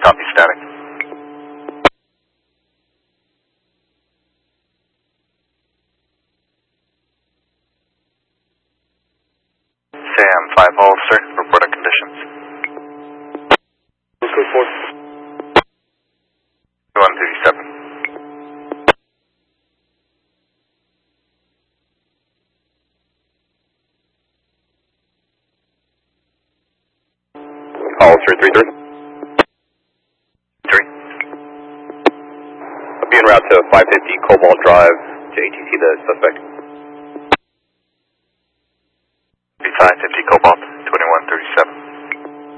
Copy static. Sam 5 Hollister, report on conditions. Code 4. 137. Hollister 3-3. 3. I'll be en route to 550 Cobalt Drive to ATC the suspect. 550 Cobalt.